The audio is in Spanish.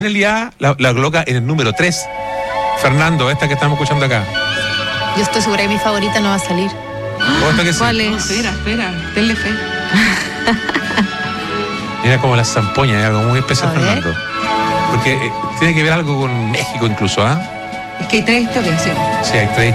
realidad la coloca en el número 3. Fernando, esta que estamos escuchando acá. Yo estoy segura que mi favorita no va a salir. Que sí. ¿Cuál es? No, espera, tenle fe. Mira como las zampoñas, algo muy especial, A ver. Fernando. Porque tiene que ver algo con México incluso, ¿ah? Es que hay 3 historias, ¿sí? Sí, hay 3